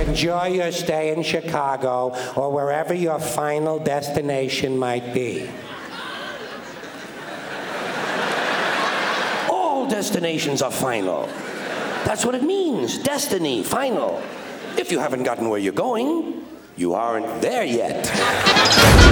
enjoy your stay in Chicago or wherever your final destination might be. All destinations are final. That's what it means. Destiny, final. If you haven't gotten where you're going, you aren't there yet.